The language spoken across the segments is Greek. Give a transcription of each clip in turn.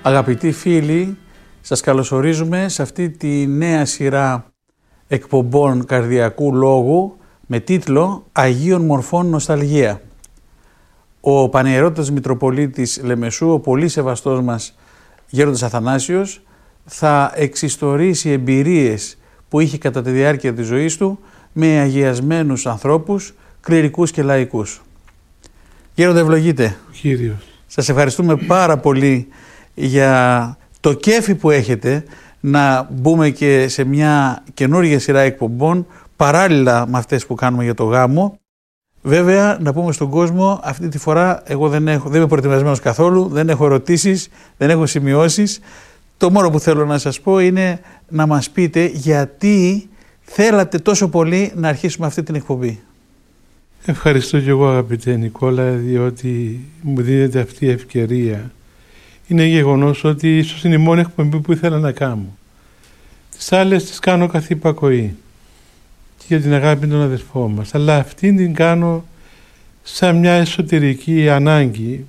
Αγαπητοί φίλοι, σας καλωσορίζουμε σε αυτή τη νέα σειρά εκπομπών καρδιακού λόγου με τίτλο «Αγίων Μορφών Νοσταλγία». Ο Πανιερότατος Μητροπολίτης Λεμεσού, ο πολύ σεβαστός μας Γέροντας Αθανάσιος, θα εξιστορήσει εμπειρίες που είχε κατά τη διάρκεια της ζωής του με αγιασμένους ανθρώπους, κληρικούς και λαϊκούς. Γέροντα, ευλογείτε. Κύριος. Σας ευχαριστούμε πάρα πολύ για το κέφι που έχετε να μπούμε και σε μια καινούργια σειρά εκπομπών παράλληλα με αυτές που κάνουμε για το γάμο. Βέβαια, να πούμε στον κόσμο, αυτή τη φορά εγώ δεν είμαι προετοιμασμένος καθόλου, δεν έχω ερωτήσεις, δεν έχω σημειώσεις. Το μόνο που θέλω να σας πω είναι να μας πείτε γιατί θέλατε τόσο πολύ να αρχίσουμε αυτή την εκπομπή. Ευχαριστώ και εγώ, αγαπητέ Νικόλα, διότι μου δίνεται αυτή η ευκαιρία. Είναι γεγονός ότι ίσως είναι η μόνη εκπομπή που ήθελα να κάνω. Τις άλλες τις κάνω καθ' υπακοή και για την αγάπη των αδερφών μας. Αλλά αυτήν την κάνω σαν μια εσωτερική ανάγκη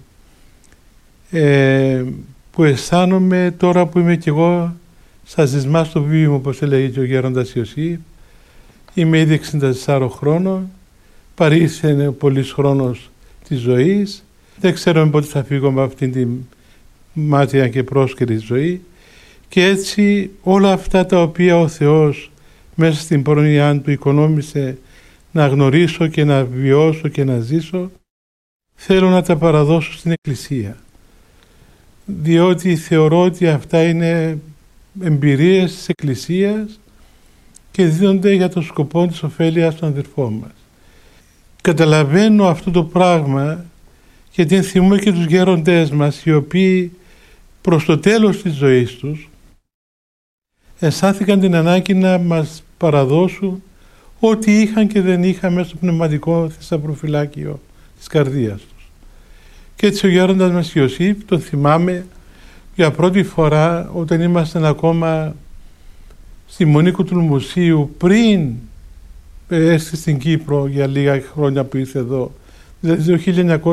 που αισθάνομαι τώρα που είμαι κι εγώ στα ζεσμά στο βίο μου, όπως έλεγε και ο Γέροντας Ιωσήφ. Είμαι ήδη 64 χρόνων, παρήλθε πολύς χρόνος της ζωής. Δεν ξέρω πότε θα φύγω με αυτήν την μάτια και πρόσκαιρη ζωή, και έτσι όλα αυτά τα οποία ο Θεός μέσα στην πρόνοιά του οικονόμησε να γνωρίσω και να βιώσω και να ζήσω, θέλω να τα παραδώσω στην Εκκλησία, διότι θεωρώ ότι αυτά είναι εμπειρίες της Εκκλησίας και δίνονται για το σκοπό της ωφέλειας των αδερφών μας. Καταλαβαίνω αυτό το πράγμα γιατί θυμούμαι και τους γέροντές μας, οι οποίοι προς το τέλος της ζωής τους αισθάνθηκαν την ανάγκη να μας παραδώσουν ό,τι είχαν και δεν είχαν μέσα στο πνευματικό θησαυροφυλάκιο της καρδίας τους. Και έτσι ο γέροντας μας Ιωσήφ, τον θυμάμαι για πρώτη φορά όταν ήμασταν ακόμα στη Μονή Κουτουλμουσίου, πριν έρθει στην Κύπρο για λίγα χρόνια που ήρθε εδώ, δηλαδή το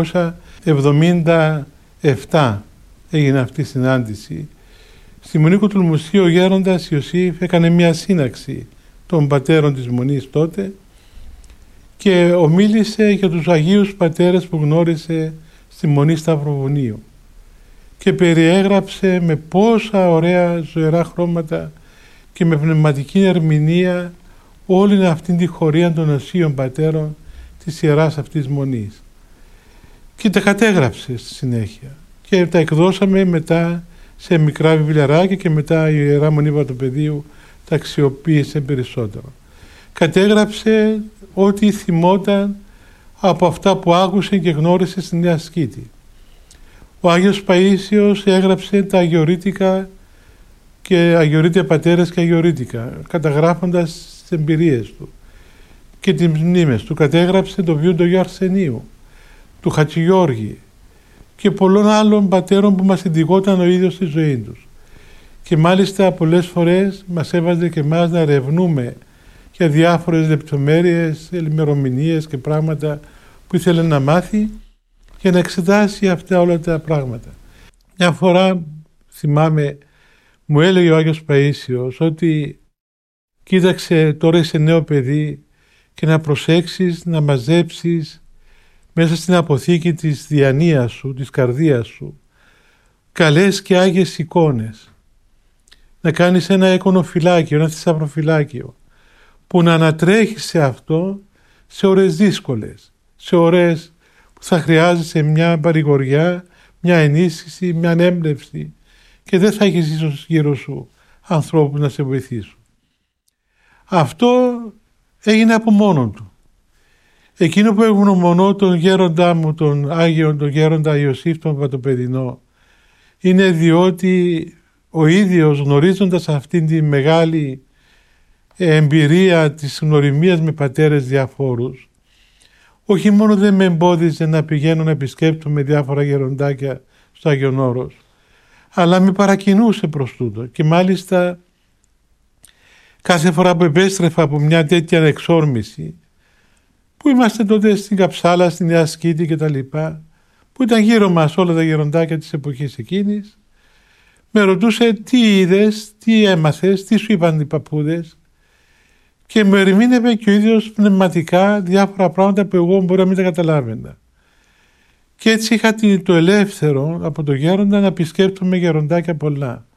1977 έγινε αυτή η συνάντηση. Στη Μονή Κουτουλμουσίου ο γέροντας Ιωσήφ έκανε μια σύναξη των πατέρων της Μονής τότε και ομίλησε για τους Αγίους Πατέρες που γνώρισε στη Μονή Σταυροβουνίου και περιέγραψε με πόσα ωραία ζωηρά χρώματα και με πνευματική ερμηνεία όλη αυτή τη χωρία των Αγίων Πατέρων της Ιεράς αυτής Μονής. Και τα κατέγραψε στη συνέχεια και τα εκδώσαμε μετά σε μικρά βιβλιαράκια και μετά η Ιερά Μονή Βατοπεδίου τα αξιοποίησε περισσότερο. Κατέγραψε ό,τι θυμόταν από αυτά που άκουσε και γνώρισε στη Νέα Σκήτη. Ο Άγιος Παΐσιος έγραψε τα αγιορείτικα και αγιορείτια πατέρες και αγιορείτικα, καταγράφοντας τις εμπειρίες του και τις μνήμες του. Κατέγραψε το βίο του Αγίου Αρσενίου, του Χατζηγιώργη και πολλών άλλων πατέρων που μας ειδικόταν ο ίδιος στη ζωή τους. Και μάλιστα πολλές φορές μας έβαζε και εμάς να ερευνούμε για διάφορες λεπτομέρειες, ημερομηνίες και πράγματα που ήθελε να μάθει και να εξετάσει αυτά όλα τα πράγματα. Μια φορά θυμάμαι μου έλεγε ο Άγιος Παΐσιος ότι κοίταξε, τώρα είσαι νέο παιδί και να προσέξεις να μαζέψεις μέσα στην αποθήκη της διανοίας σου, της καρδίας σου, καλές και άγιες εικόνες. Να κάνεις ένα εικονοφυλάκιο, ένα θησαυροφυλάκιο, που να ανατρέχει σε αυτό σε ώρες δύσκολες, σε ώρες που θα χρειάζεσαι μια παρηγοριά, μια ενίσχυση, μια έμπνευση και δεν θα έχεις ίσως γύρω σου ανθρώπους να σε βοηθήσουν. Αυτό έγινε από μόνον του. Εκείνο που ευγνωμονώ τον γέροντά μου, τον Άγιο, τον γέροντα Ιωσήφ τον Βατοπεδινό, είναι διότι ο ίδιος γνωρίζοντας αυτήν τη μεγάλη εμπειρία της γνωριμίας με πατέρες διαφόρους, όχι μόνο δεν με εμπόδιζε να πηγαίνω να επισκέπτομαι διάφορα γεροντάκια στο Άγιον Όρος, αλλά με παρακινούσε προς τούτο. Και μάλιστα κάθε φορά που επέστρεφα από μια τέτοια εξόρμηση, που είμαστε τότε στην Καψάλα, στη Νέα Σκήτη και τα λοιπά, που ήταν γύρω μας όλα τα γεροντάκια της εποχής εκείνης, με ρωτούσε τι είδες, τι έμαθες, τι σου είπαν οι παππούδες και μου ερμήνευε και ο ίδιος πνευματικά διάφορα πράγματα που εγώ μπορεί να μην τα καταλάβαινα. Και έτσι είχα το ελεύθερο από το γέροντα να επισκέπτομαι γεροντάκια πολλά.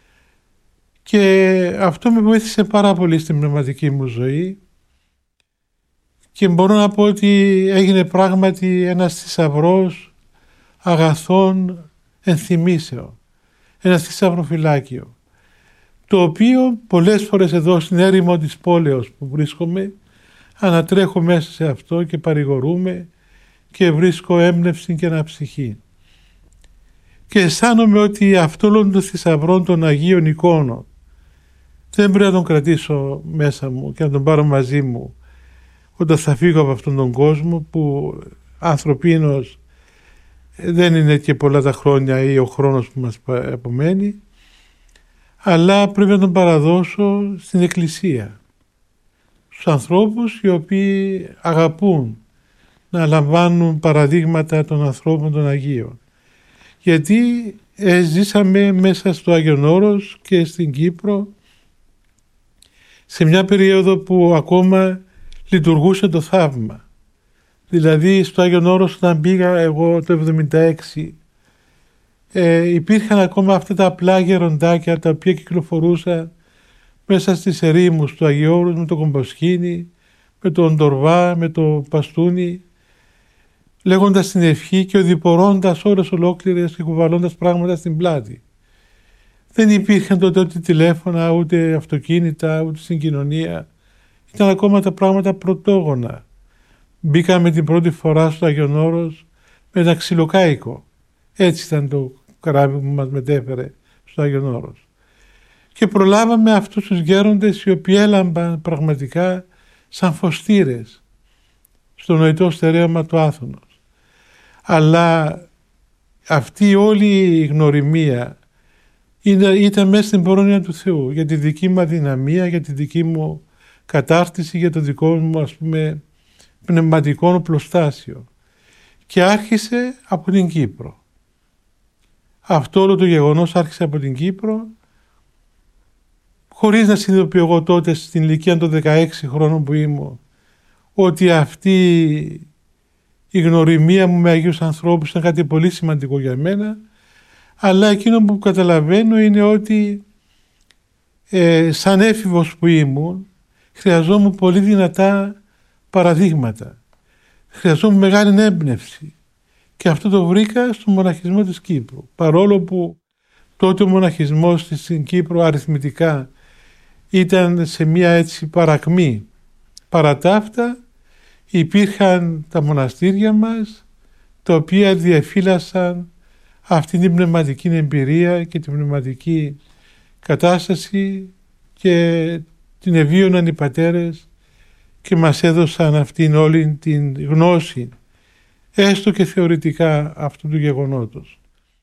Και αυτό με βοήθησε πάρα πολύ στην πνευματική μου ζωή και μπορώ να πω ότι έγινε πράγματι ένας θησαυρός αγαθών ενθυμήσεων, ένα θησαυροφυλάκιο, το οποίο πολλές φορές εδώ στην έρημο της πόλεως που βρίσκομαι ανατρέχω μέσα σε αυτό και παρηγορούμε και βρίσκω έμπνευση και αναψυχή. Και αισθάνομαι ότι αυτό όλων των θησαυρών των Αγίων εικόνων δεν πρέπει να τον κρατήσω μέσα μου και να τον πάρω μαζί μου όταν θα φύγω από αυτόν τον κόσμο που ανθρωπίνος δεν είναι και πολλά τα χρόνια ή ο χρόνος που μας απομένει, αλλά πρέπει να τον παραδώσω στην Εκκλησία, στους ανθρώπους οι οποίοι αγαπούν να λαμβάνουν παραδείγματα των ανθρώπων των Αγίων. Γιατί ζήσαμε μέσα στο Άγιον Όρος και στην Κύπρο σε μια περίοδο που ακόμα λειτουργούσε το θαύμα. Δηλαδή στο Άγιον Όρος όταν πήγα εγώ το 1976 υπήρχαν ακόμα αυτά τα απλά γεροντάκια τα οποία κυκλοφορούσαν μέσα στις ερήμους του Αγίου Όρους με το κομποσχήνι, με τον Ντορβά, με το Παστούνι, λέγοντας την ευχή και οδηπορώντας ώρες ολόκληρες και κουβαλώντας πράγματα στην πλάτη. Δεν υπήρχαν τότε ούτε τηλέφωνα, ούτε αυτοκίνητα, ούτε συγκοινωνία. Ήταν ακόμα τα πράγματα πρωτόγωνα. Μπήκαμε την πρώτη φορά στο Άγιον Όρος με ένα ξυλοκάικο. Έτσι ήταν το καράβι που μας μετέφερε στο Άγιον Όρος. Και προλάβαμε αυτούς τους γέροντες οι οποίοι έλαμπαν πραγματικά σαν φωστήρες στο νοητό στερέωμα του Άθωνος. Αλλά αυτή όλη η γνωριμία ήταν μέσα στην πρόνοια του Θεού για τη δική μου αδυναμία, για τη δική μου κατάρτιση, για το δικό μου ας πούμε πνευματικό οπλοστάσιο. Και άρχισε από την Κύπρο. Αυτό όλο το γεγονός άρχισε από την Κύπρο χωρίς να συνειδητοποιώ εγώ τότε στην ηλικία των 16 χρόνων που ήμουν ότι αυτή η γνωριμία μου με Αγίους ανθρώπους ήταν κάτι πολύ σημαντικό για μένα, αλλά εκείνο που καταλαβαίνω είναι ότι σαν έφηβος που ήμουν χρειαζόμουν πολύ δυνατά παραδείγματα. Χρειαζόμουν μεγάλη έμπνευση και αυτό το βρήκα στο μοναχισμό της Κύπρου. Παρόλο που τότε ο μοναχισμός στην Κύπρο αριθμητικά ήταν σε μια έτσι παρακμή. Παρά τα αυτά υπήρχαν τα μοναστήρια μας τα οποία διαφύλασαν αυτή την πνευματική εμπειρία και την πνευματική κατάσταση και την ευίωναν οι πατέρες και μας έδωσαν αυτήν όλη την γνώση έστω και θεωρητικά αυτού του γεγονότος.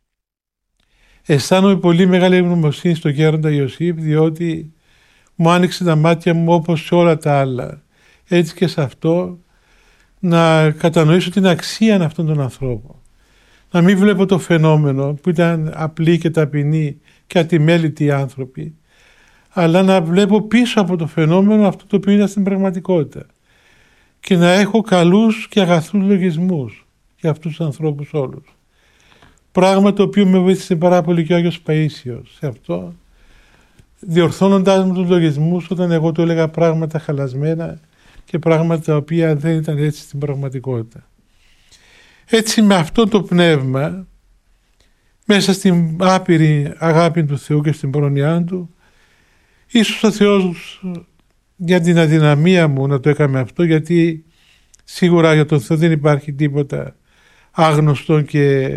Αισθάνομαι πολύ μεγάλη ευγνωμοσύνη στον γέροντα Ιωσήφ διότι μου άνοιξε τα μάτια μου όπως σε όλα τα άλλα, έτσι και σε αυτό, να κατανοήσω την αξία αυτών των ανθρώπων. Να μην βλέπω το φαινόμενο που ήταν απλοί και ταπεινοί και ατιμέλητοι άνθρωποι, αλλά να βλέπω πίσω από το φαινόμενο αυτό το οποίο ήταν στην πραγματικότητα και να έχω καλούς και αγαθούς λογισμούς για αυτούς τους ανθρώπους όλους. Πράγμα το οποίο με βοήθησε πάρα πολύ και ο Άγιος Παΐσιος σε αυτό, διορθώνοντάς μου τους λογισμούς όταν εγώ του έλεγα πράγματα χαλασμένα και πράγματα τα οποία δεν ήταν έτσι στην πραγματικότητα. Έτσι με αυτό το πνεύμα, μέσα στην άπειρη αγάπη του Θεού και στην πρόνοιά Του, ίσως ο Θεός για την αδυναμία μου να το έκαμε αυτό, γιατί σίγουρα για τον Θεό δεν υπάρχει τίποτα άγνωστο και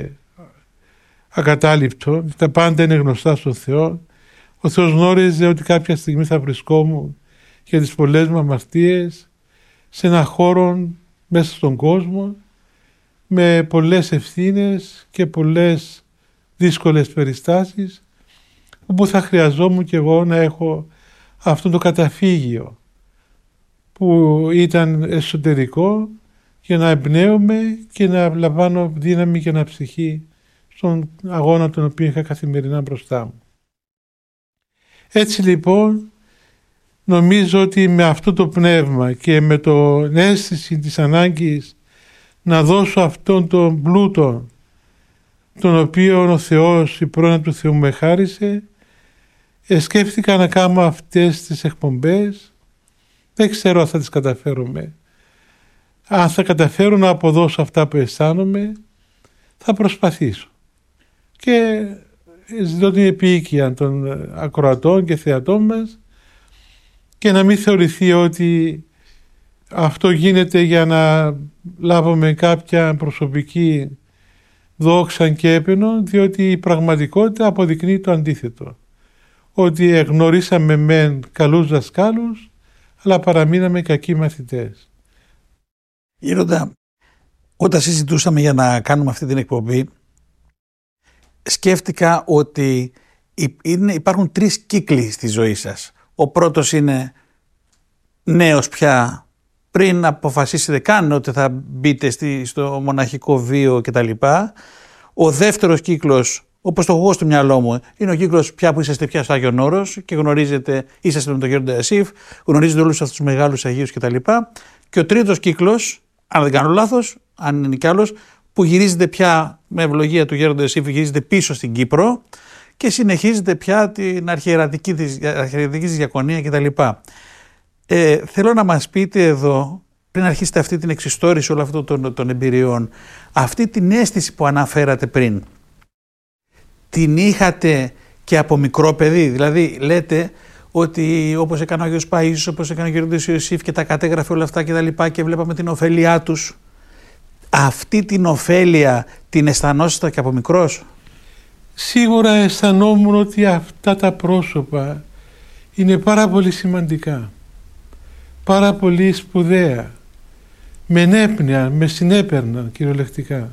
ακατάληπτο. Τα πάντα είναι γνωστά στον Θεό. Ο Θεός γνώριζε ότι κάποια στιγμή θα βρισκόμουν για τις πολλές μου αμαρτίες σε ένα χώρο μέσα στον κόσμο με πολλές ευθύνες και πολλές δύσκολες περιστάσεις όπου θα χρειαζόμουν και εγώ να έχω αυτό το καταφύγιο που ήταν εσωτερικό για να εμπνέομαι και να λαμβάνω δύναμη και αναψυχή στον αγώνα τον οποίο είχα καθημερινά μπροστά μου. Έτσι λοιπόν νομίζω ότι με αυτό το πνεύμα και με την αίσθηση της ανάγκης να δώσω αυτόν τον πλούτο τον οποίο ο Θεός, η πρόνοια του Θεού με χάρισε, σκέφτηκα να κάνω αυτές τις εκπομπές. Δεν ξέρω αν θα τις καταφέρουμε. Αν θα καταφέρω να αποδώσω αυτά που αισθάνομαι, θα προσπαθήσω. Και ζητώ την επίοικια των ακροατών και θεατών μας και να μην θεωρηθεί ότι αυτό γίνεται για να λάβουμε κάποια προσωπική δόξα και έπαινο, διότι η πραγματικότητα αποδεικνύει το αντίθετο. Ότι εγνωρίσαμε μεν καλούς δασκάλους, αλλά παραμείναμε κακοί μαθητές. Γέροντα, όταν συζητούσαμε για να κάνουμε αυτή την εκπομπή, σκέφτηκα ότι υπάρχουν 3 κύκλοι στη ζωή σας. Ο πρώτος είναι νέος πια, πριν αποφασίσετε καν ότι θα μπείτε στο μοναχικό βίο κτλ. Ο δεύτερος κύκλος, όπως το έχω εγώ στο μυαλό μου, είναι ο κύκλος πια που είσαστε πια στο Άγιον Όρος και γνωρίζετε, είσαστε με τον Γέροντα Ιωσήφ, γνωρίζετε όλους αυτούς τους μεγάλους Αγίους κτλ. Και ο τρίτος κύκλος, αν δεν κάνω λάθος, αν είναι κι άλλος, που γυρίζετε πια με ευλογία του Γέροντα Ιωσήφ, γυρίζετε πίσω στην Κύπρο και συνεχίζετε πια την αρχιερατική της διακονία κτλ. Θέλω να μας πείτε εδώ, πριν αρχίσετε αυτή την εξιστόρηση όλων αυτών των εμπειριών, αυτή την αίσθηση που αναφέρατε πριν, την είχατε και από μικρό παιδί? Δηλαδή λέτε ότι όπως έκανε ο Άγιος Παΐσιος, όπως έκανε ο Γέροντας Ιωσήφ και τα κατέγραφε όλα αυτά και βλέπαμε την ωφέλειά τους. Αυτή την ωφέλεια την αισθανόσασταν και από μικρός? Σίγουρα αισθανόμουν ότι αυτά τα πρόσωπα είναι πάρα πολύ σημαντικά, πάρα πολύ σπουδαία. Με ενέπνεαν, με συνέπαιρναν κυριολεκτικά.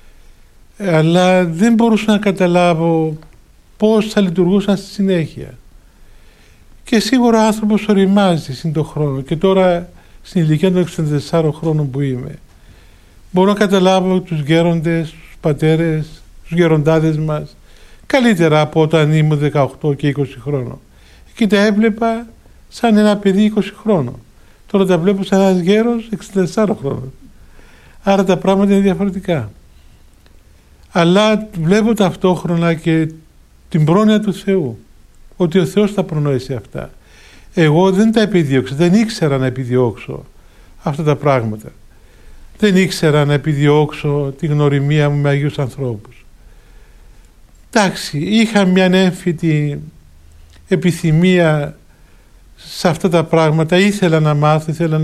Αλλά δεν μπορούσα να καταλάβω πώς θα λειτουργούσαν στη συνέχεια. Και σίγουρα ο άνθρωπος οριμάζει συν τον χρόνο. Και τώρα στην ηλικία των 64 χρόνων που είμαι, μπορώ να καταλάβω τους γέροντες, τους πατέρες, τους γεροντάδες μας καλύτερα από όταν ήμουν 18 και 20 χρόνων. Εκεί τα έβλεπα σαν ένα παιδί 20 χρόνων. Τώρα τα βλέπω σαν ένας γέρος 64 χρόνων. Άρα τα πράγματα είναι διαφορετικά. Αλλά βλέπω ταυτόχρονα και την πρόνοια του Θεού. Ότι ο Θεός τα προνόησε αυτά. Εγώ δεν τα επιδίωξα, δεν ήξερα να επιδιώξω αυτά τα πράγματα. Δεν ήξερα να επιδιώξω τη γνωριμία μου με Αγίους ανθρώπους. Εντάξει, είχα μια έμφυτη επιθυμία σε αυτά τα πράγματα, ήθελα να μάθω, ήθελα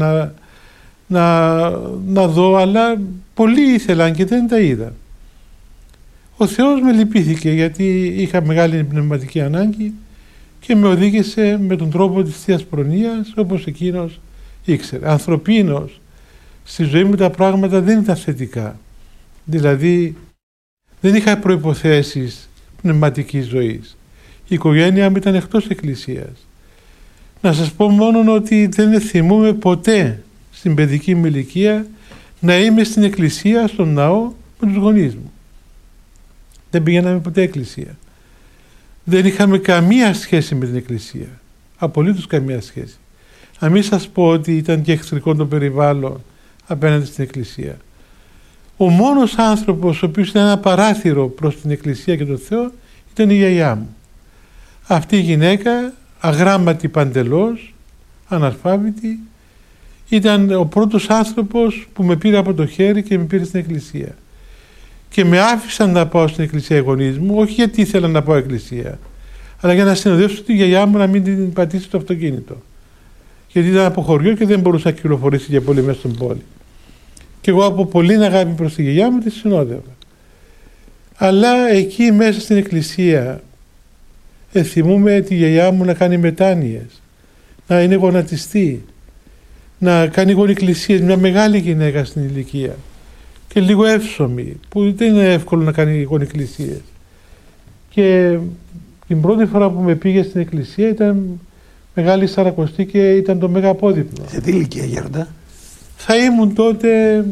να δω, αλλά πολλοί ήθελαν και δεν τα είδα. Ο Θεός με λυπήθηκε γιατί είχα μεγάλη πνευματική ανάγκη και με οδήγησε με τον τρόπο της Θείας Προνοίας όπως εκείνος ήξερε. Ανθρωπίνος στη ζωή μου τα πράγματα δεν ήταν θετικά. Δηλαδή δεν είχα προϋποθέσεις πνευματικής ζωής. Η οικογένεια μου ήταν εκτός εκκλησίας. Να σας πω μόνο ότι δεν θυμούμαι ποτέ στην παιδική μου ηλικία να είμαι στην εκκλησία, στον ναό με τους γονείς μου. Δεν πηγαίναμε ποτέ εκκλησία. Δεν είχαμε καμία σχέση με την εκκλησία. Απολύτως καμία σχέση. Να μην σας πω ότι ήταν και εχθρικό το περιβάλλον απέναντι στην εκκλησία. Ο μόνος άνθρωπος ο οποίος ήταν ένα παράθυρο προς την εκκλησία και τον Θεό ήταν η γιαγιά μου. Αυτή η γυναίκα, αγράμματη παντελώς, αναλφάβητη, ήταν ο πρώτος άνθρωπος που με πήρε από το χέρι και με πήρε στην εκκλησία. Και με άφησαν να πάω στην εκκλησία οι γονείς μου, όχι γιατί ήθελα να πάω εκκλησία, αλλά για να συνοδεύσω τη γιαγιά μου να μην την πατήσει το αυτοκίνητο. Γιατί ήταν από χωριό και δεν μπορούσε να κυκλοφορήσει για πολύ μέσα στην πόλη. Και εγώ από πολύ αγάπη προς τη γιαγιά μου τη συνόδευα. Αλλά εκεί μέσα στην εκκλησία θυμούμαι τη γιαγιά μου να κάνει μετάνοιες, να είναι γονατιστή, να κάνει γονικλησίες, μια μεγάλη γυναίκα στην ηλικία και λίγο εύσωμη, που δεν είναι εύκολο να κάνει γονικλησίες. Και την πρώτη φορά που με πήγε στην εκκλησία ήταν μεγάλη Σαρακοστή και ήταν το Μέγα Απόδειπνο. Σε τι ηλικία, Γέροντα? Θα ήμουν τότε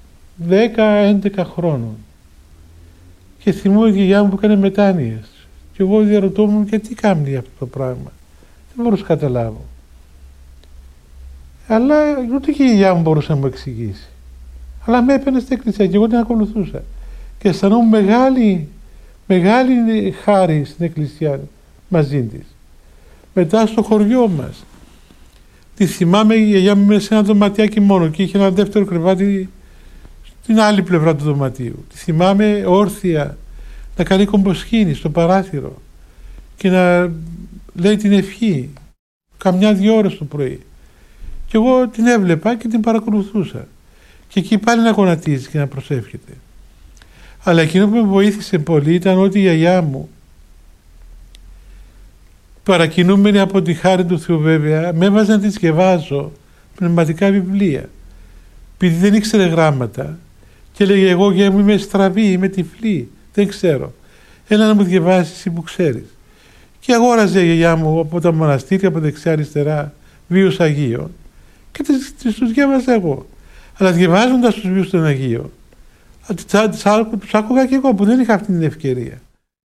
10-11 χρόνων. Και θυμούμαι η γιαγιά μου που έκανε μετάνοιες. Και Και εγώ διαρωτόμουν γιατί κάνει αυτό το πράγμα. Δεν μπορούσα να καταλάβω. Αλλά ούτε και η γιαγιά μου μπορούσε να μου εξηγήσει. Αλλά με έπαιρνε στην εκκλησία και εγώ την ακολουθούσα. Και αισθανόμουν μεγάλη χάρη στην εκκλησία μαζί της. Μετά στο χωριό μας. Τη θυμάμαι, η γιαγιά μου μέσα σε ένα δωματιάκι μόνο και είχε ένα δεύτερο κρεβάτι στην άλλη πλευρά του δωματίου. Τη θυμάμαι όρθια να κάνει κομποσχήνη στο παράθυρο και να λέει την ευχή καμιά 2 ώρες το πρωί. Και εγώ την έβλεπα και την παρακολουθούσα. Και εκεί πάλι να γονατίζει και να προσεύχεται. Αλλά εκείνο που με βοήθησε πολύ ήταν ότι η γιαγιά μου, παρακινούμενη από τη χάρη του Θεού βέβαια, με έβαζε να τη διαβάζω πνευματικά βιβλία. Επειδή δεν ήξερε γράμματα και έλεγε εγώ για μου είμαι στραβή, είμαι τυφλή, δεν ξέρω. Έλα να μου διαβάσεις εσύ που ξέρεις. Και αγόραζε η γιαγιά μου από τα μοναστήρια, από δεξιά αριστερά, βίους Αγίων και τους διάβαζα εγώ. Αλλά διαβάζοντας τους βίους των Αγίων, τους άκουγα και εγώ που δεν είχα αυτή την ευκαιρία.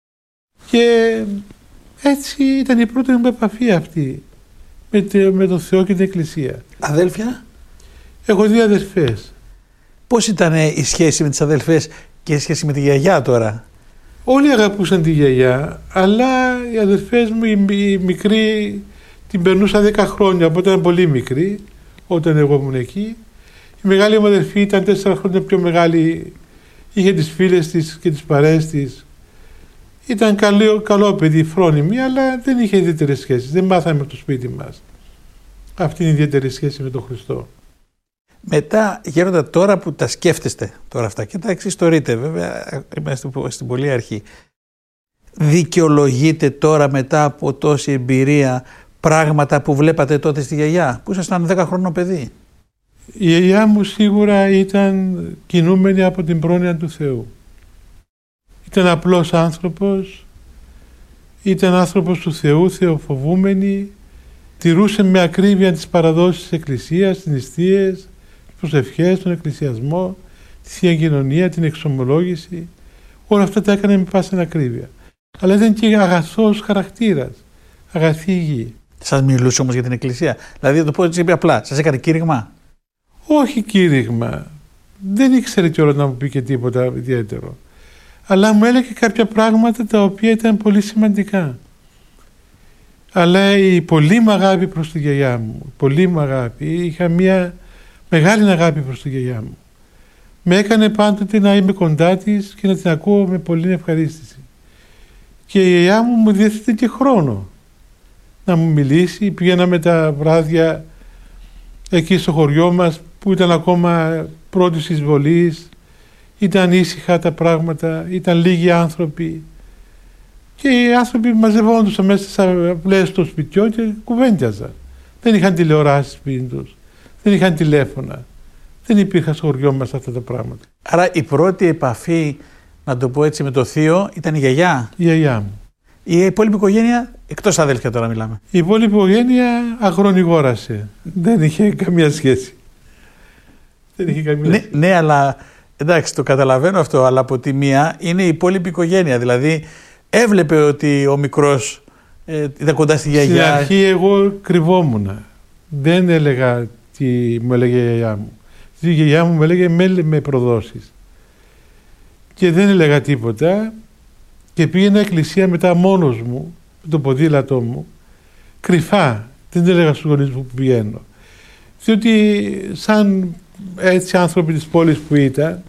Και έτσι ήταν η πρώτη μου επαφή αυτή με τον Θεό και την Εκκλησία. Αδέλφια? Έχω 2 αδερφές. Πώς ήταν η σχέση με τις αδελφές και η σχέση με τη γιαγιά τώρα? Όλοι αγαπούσαν τη γιαγιά, αλλά οι αδερφές μου, η μικρή, την περνούσα 10 χρόνια, οπότε ήταν πολύ μικρή, όταν εγώ ήμουν εκεί. Η μεγάλη μου αδερφή ήταν 4 χρόνια πιο μεγάλη, είχε τις φίλες της και τις παρέες της. Ήταν καλό παιδί, φρόνιμη, αλλά δεν είχε ιδιαίτερες σχέσεις. Δεν μάθαμε από το σπίτι μας αυτή είναι η ιδιαίτερη σχέση με τον Χριστό. Μετά, Γέροντα, τώρα που τα σκέφτεστε τώρα αυτά και τα εξιστορείτε, βέβαια, είμαστε στην πολύ αρχή, δικαιολογείτε τώρα μετά από τόση εμπειρία πράγματα που βλέπατε τότε στη γιαγιά, που ήσασταν 10 χρονών παιδί? Η γιαγιά μου σίγουρα ήταν κινούμενη από την πρόνοια του Θεού. Ήταν απλός άνθρωπος, ήταν άνθρωπος του Θεού, θεοφοβούμενη, τηρούσε με ακρίβεια τις παραδόσεις της Εκκλησίας, τις νηστείες, τις προσευχές, τον εκκλησιασμό, τη Θεία Κοινωνία, την εξομολόγηση. Όλα αυτά τα έκανε με πάσα ακρίβεια. Αλλά ήταν και αγαθός χαρακτήρας, αγαθή γη. Σας μιλούσε όμως για την Εκκλησία? Δηλαδή, το πω έτσι απλά, σας έκανε κήρυγμα? Όχι κήρυγμα. Δεν ήξερε κιόλας να μου πει και τίποτα ιδιαίτερο. Αλλά μου έλεγε κάποια πράγματα τα οποία ήταν πολύ σημαντικά. Αλλά η πολύ μ' αγάπη προς τη γιαγιά μου, πολύ μ' αγάπη, είχα μια μεγάλη αγάπη προς τη γιαγιά μου. Με έκανε πάντοτε να είμαι κοντά της και να την ακούω με πολύ ευχαρίστηση. Και η γιαγιά μου διέθετε και χρόνο να μου μιλήσει. Πήγαιναμε τα βράδια εκεί στο χωριό μας που ήταν ακόμα πρώτης εισβολής, ήταν ήσυχα τα πράγματα, ήταν λίγοι άνθρωποι και οι άνθρωποι μαζευόντουσαν μέσα στις αυλές των σπιτιών και κουβέντιαζαν. Δεν είχαν τηλεοράσεις σπίτι τους, δεν είχαν τηλέφωνα, δεν υπήρχαν στο χωριό μας αυτά τα πράγματα. Άρα η πρώτη επαφή, να το πω έτσι, με το θείο ήταν η γιαγιά? Η γιαγιά μου. Η υπόλοιπη οικογένεια, εκτός αδέλφια τώρα μιλάμε? Η υπόλοιπη οικογένεια αγρονιγόρασε, δεν είχε καμία σχέση. Δεν είχε καμία σχέση. Ναι, αλλά εντάξει, το καταλαβαίνω αυτό, αλλά από τη μία είναι η υπόλοιπη οικογένεια. Δηλαδή, έβλεπε ότι ο μικρός ήταν κοντά στη γιαγιά. Στην αρχή εγώ κρυβόμουν. Δεν έλεγα τι μου έλεγε η γιαγιά μου. Η γιαγιά μου έλεγε με προδόσεις. Και δεν έλεγα τίποτα και πήγαινα εκκλησία μετά μόνος μου, με το ποδήλατό μου, κρυφά. Δεν έλεγα στους γονείς μου που πηγαίνω. Διότι σαν έτσι άνθρωποι της πόλης που ήταν,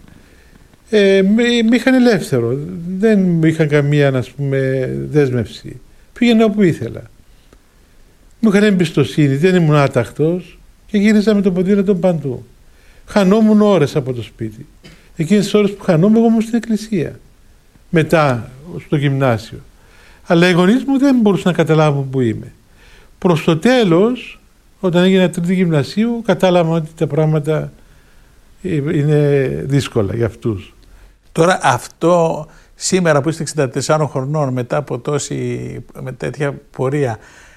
με είχαν ελεύθερο. Δεν μου είχαν καμία, ας πούμε, δέσμευση. Πήγαινα όπου ήθελα. Μου είχαν εμπιστοσύνη, δεν ήμουν άταχτος και γύριζα με το ποδήλατο παντού. Χανόμουν ώρες από το σπίτι. Εκείνες τις ώρες που χανόμουν, εγώ ήμουν στην εκκλησία. Μετά, στο γυμνάσιο. Αλλά οι γονείς μου δεν μπορούσαν να καταλάβουν που είμαι. Προς το τέλος, όταν έγινα τρίτη γυμνασίου, κατάλαβα ότι τα πράγματα είναι δύσκολα για αυτούς. Τώρα αυτό σήμερα που είστε 64 χρονών, μετά από με τέτοια πορεία,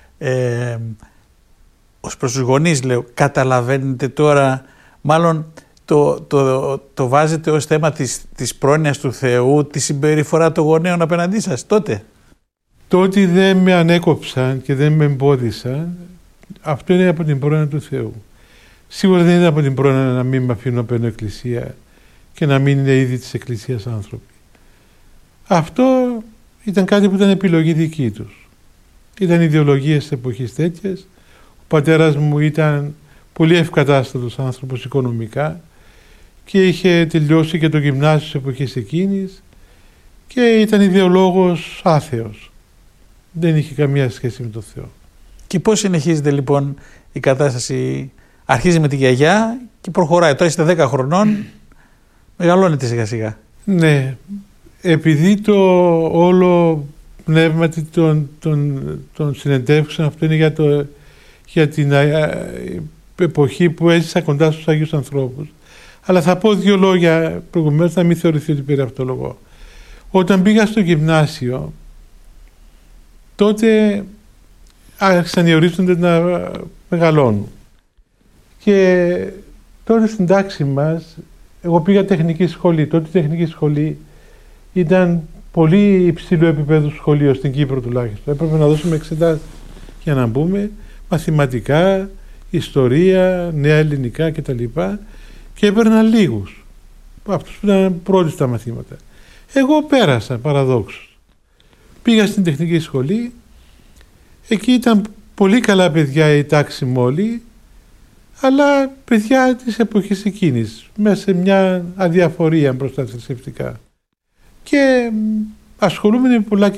ως προς τους γονείς λέω, καταλαβαίνετε τώρα, μάλλον το βάζετε ως θέμα της πρόνοιας του Θεού, τη συμπεριφορά των γονέων απέναντί σας τότε? Το ότι δεν με ανέκοψαν και δεν με εμπόδισαν, αυτό είναι από την πρόνοια του Θεού. Σίγουρα δεν είναι από την πρόνοια να μην με αφήνω να παίρνω εκκλησία και να μην είναι ήδη της εκκλησίας άνθρωποι. Αυτό ήταν κάτι που ήταν επιλογή δική τους. Ήταν ιδεολογίες της εποχής τέτοιες. Ο πατέρας μου ήταν πολύ ευκατάστατος άνθρωπος οικονομικά και είχε τελειώσει και το γυμνάσιο της εποχής εκείνης και ήταν ιδεολόγος άθεος. Δεν είχε καμία σχέση με τον Θεό. Και πώς συνεχίζεται λοιπόν η κατάσταση? Αρχίζει με τη γιαγιά και προχωράει. Τώρα είστε 10 χρονών, μεγαλώνετε σιγά σιγά. Ναι, επειδή το όλο πνεύμα των συνεντεύξεων αυτό είναι για την εποχή που έζησα κοντά στους Άγιους ανθρώπους. Αλλά θα πω 2 λόγια προηγουμένως, να μην θεωρηθεί ότι πήρε αυτό λόγο. Όταν πήγα στο γυμνάσιο, τότε άρχισαν οι ορίζοντες να μεγαλώνουν. Και τότε στην τάξη μας, εγώ πήγα τεχνική σχολή. Τότε η τεχνική σχολή ήταν πολύ υψηλό επίπεδο σχολείο, στην Κύπρο τουλάχιστον. Έπρεπε να δώσουμε εξετάσεις για να μπούμε, μαθηματικά, ιστορία, νέα ελληνικά κτλ. Και έπαιρναν λίγους. Αυτούς που ήταν πρώτοι στα μαθήματα. Εγώ πέρασα παραδόξως. Πήγα στην τεχνική σχολή. Εκεί ήταν πολύ καλά παιδιά η τάξη μου όλοι, αλλά παιδιά της εποχής εκείνης, μέσα σε μια αδιαφορία προς τα θρησκευτικά. Και ασχολούμενοι πολλά